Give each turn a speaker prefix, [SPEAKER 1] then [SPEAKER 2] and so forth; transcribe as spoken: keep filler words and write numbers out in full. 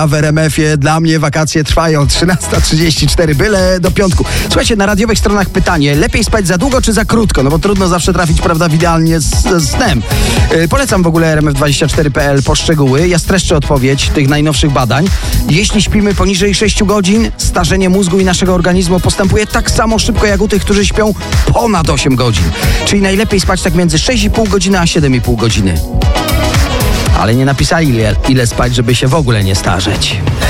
[SPEAKER 1] w R M F-ie. Dla mnie wakacje trwają trzynasta trzydzieści cztery, byle do piątku. Słuchajcie, na radiowych stronach pytanie, lepiej spać za długo czy za krótko? No bo trudno zawsze trafić, prawda, w idealnie z, z snem. Yy, polecam w ogóle R M F dwadzieścia cztery kropka p l po szczegóły. Ja streszczę odpowiedź tych najnowszych badań. Jeśli śpimy poniżej sześciu godzin, starzenie mózgu i naszego organizmu postępuje tak samo szybko jak u tych, którzy śpią ponad osiem godzin. Czyli najlepiej spać tak między sześć i pół godziny a siedem i pół godziny. Ale nie napisali ile, ile spać, żeby się w ogóle nie starzeć.